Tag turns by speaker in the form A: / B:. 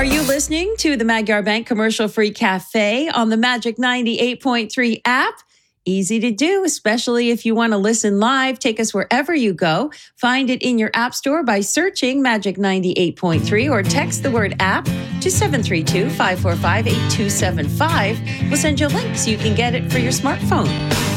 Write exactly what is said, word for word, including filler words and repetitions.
A: Are you listening to the Magyar Bank Commercial Free Cafe on the Magic ninety-eight point three app? Easy to do, especially if you want to listen live. Take us wherever you go. Find it in your app store by searching Magic ninety-eight point three or text the word app to seven three two, five four five, eight two seven five. We'll send you a link so you can get it for your smartphone.